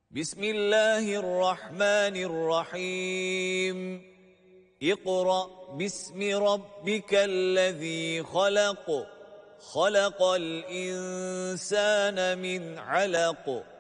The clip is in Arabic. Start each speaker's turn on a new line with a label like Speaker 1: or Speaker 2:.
Speaker 1: بسم الله الرحمن الرحيم اقرأ باسم ربك الذي خلق خلق الإنسان من علق